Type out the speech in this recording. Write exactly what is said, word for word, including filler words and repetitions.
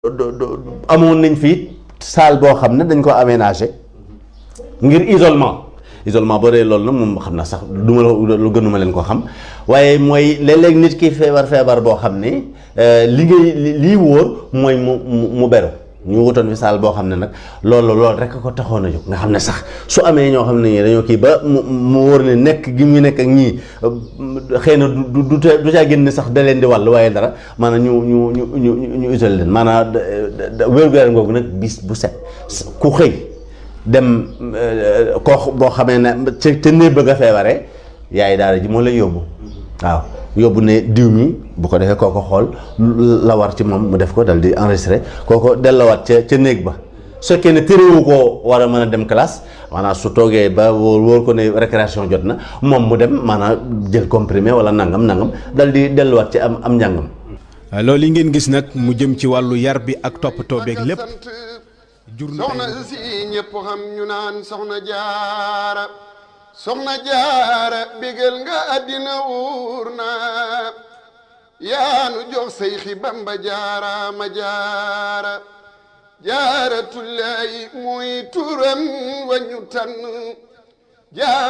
amoon nañ fi salle boo xam ne dañ ko aménagé ngir isolement isolement boo dee loolu nag moom xam na sax du ma lu gënuma leen ko xam waaye mooy léeg-léeg nit ki feebar feebar boo xam ne li ngay lii wóor mooy mu mu beru ñu wutoon fi salle boo xam ne nag loolu loolu rek ko taxoon a jóg nga xam ne sax su amee ñoo xam ne ñii dañoo kii ba mu mu wóor ne nekk gi mu nekk ak ñii xëy na du du du caa génn sax da leen di wàll waaye dara maanaam ñu ñu ñu ñu ñu isolé leen maanaam wér-gu-yaram googu nag bis bu set ku xëy dem koo boo xamee ne ca ca néeg ba nga feebaree yaay daara ji moo lay yóbbu waaw yóbbu ne diw mi bu ko defee kooko xool la war ci moom mu def ko dal di enregistré kooko dellawaat ca ca néeg ba su fekkee ne téréwu koo war a mën a dem classe maanaam su toogee ba wóor wóor ko ne récréation jot na moom mu dem maanaam jël comprimé wala nangam nangam dal di delluwaat ci am am njàngam. loolu yi ngeen gis nag mu jëm ci wàllu yar bi ak toppatoo beeg lépp. jur na soxna si ñëpp xam ñu naan soxna jaara soxna jaara bégal nga àddina wuur na yaanu jox say xi Bamba jaara ma jaara jaara tullaahi muy turam wañu tànn jaara